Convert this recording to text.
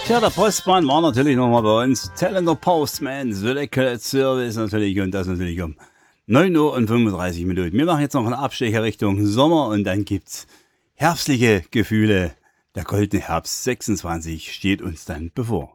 Tja, der Postmann war natürlich nochmal bei uns. Tellender Postman, Select Service natürlich und das natürlich um 9 Uhr und 35 Minuten. Wir machen jetzt noch einen Abstecher Richtung Sommer und dann gibt's herbstliche Gefühle. Der goldene Herbst 26 steht uns dann bevor.